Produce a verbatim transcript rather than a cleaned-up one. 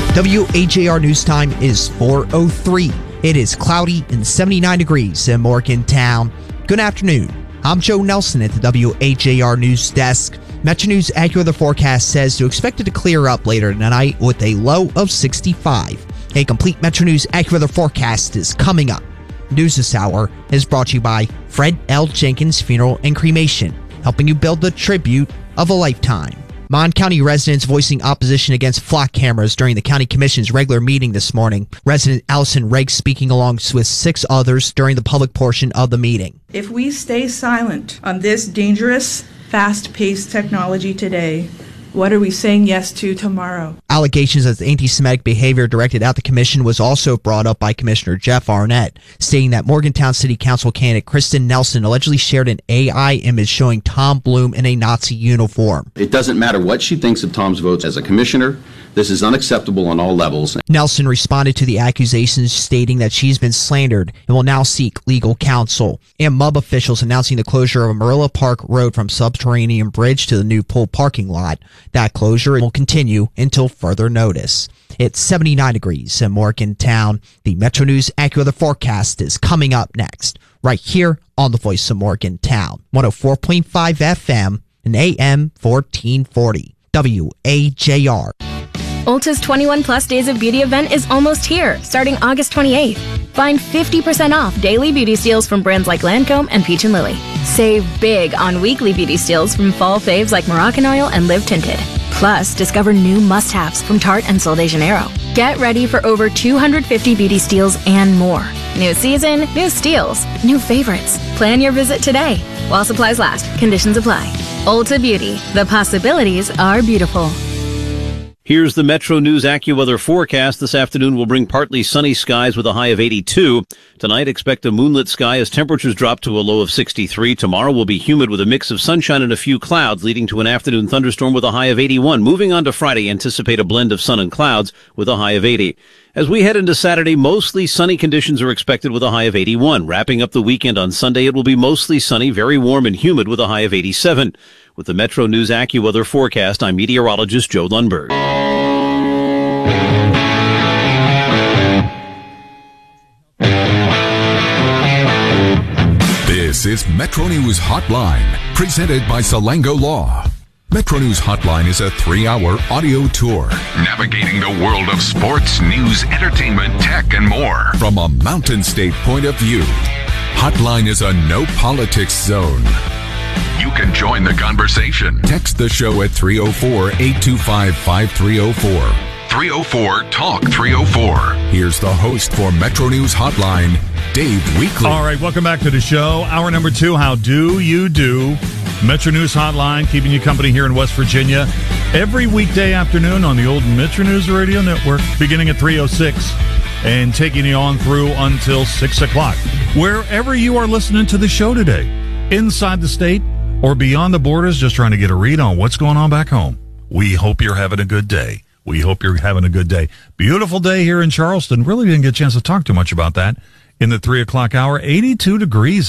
W A J R News Time is four oh three. It is cloudy and seventy-nine degrees in Morgantown. Good afternoon. I'm Joe Nelson at the W A J R News Desk. Metro News AccuWeather forecast says to expect it to clear up later tonight with a low of sixty-five. A complete Metro News AccuWeather forecast is coming up. News this hour is brought to you by Fred L. Jenkins Funeral and Cremation, helping you build the tribute of a lifetime. Mon County residents voicing opposition against flock cameras during the County Commission's regular meeting this morning. Resident Allison Riggs speaking along with six others during the public portion of the meeting. If we stay silent on this dangerous, fast-paced technology today, what are we saying yes to tomorrow? Allegations of anti-Semitic behavior directed at the commission was also brought up by Commissioner Jeff Arnett, stating that Morgantown City Council candidate Kristen Nelson allegedly shared an A I image showing Tom Bloom in a Nazi uniform. It doesn't matter what she thinks of Tom's votes as a commissioner. This is unacceptable on all levels. Nelson responded to the accusations, stating that she's been slandered and will now seek legal counsel. And M U B officials announcing the closure of Marilla Park Road from Subterranean Bridge to the new pool parking lot. That closure will continue until further notice. It's seventy-nine degrees in Morgantown. The Metro News AccuWeather forecast is coming up next, right here on the Voice of Morgantown. one oh four point five F M and A M fourteen forty. W A J R. Ulta's twenty-one plus Days of Beauty event is almost here, starting August twenty-eighth. Find fifty percent off daily beauty steals from brands like Lancome and Peach and Lily. Save big on weekly beauty steals from fall faves like Moroccan Oil and Live Tinted. Plus, discover new must-haves from Tarte and Sol de Janeiro. Get ready for over two hundred fifty beauty steals and more. New season, new steals, new favorites. Plan your visit today. While supplies last, conditions apply. Ulta Beauty. The possibilities are beautiful. Here's the Metro News AccuWeather forecast. This afternoon will bring partly sunny skies with a high of eighty-two. Tonight, expect a moonlit sky as temperatures drop to a low of sixty-three. Tomorrow will be humid with a mix of sunshine and a few clouds, leading to an afternoon thunderstorm with a high of eighty-one. Moving on to Friday, anticipate a blend of sun and clouds with a high of eighty. As we head into Saturday, mostly sunny conditions are expected with a high of eighty-one. Wrapping up the weekend on Sunday, it will be mostly sunny, very warm and humid with a high of eighty-seven. With the Metro News AccuWeather forecast, I'm meteorologist Joe Lundberg. This is Metro News Hotline, presented by Salango Law. Metro News Hotline is a three-hour audio tour, navigating the world of sports, news, entertainment, tech, and more from a Mountain State point of view. Hotline is a no-politics zone. You can join the conversation. Text the show at three oh four, eight two five, five three oh four. three oh four, talk three oh four. Here's the host for Metro News Hotline, Dave Weekley. All right, welcome back to the show. Hour number two, how do you do? Metro News Hotline, keeping you company here in West Virginia. Every weekday afternoon on the old Metro News Radio Network, beginning at three oh six and taking you on through until six o'clock. Wherever you are listening to the show today, inside the state or beyond the borders, just trying to get a read on what's going on back home. We hope you're having a good day. We hope you're having a good day. Beautiful day here in Charleston. Really didn't get a chance to talk too much about that in the three o'clock hour. eighty-two degrees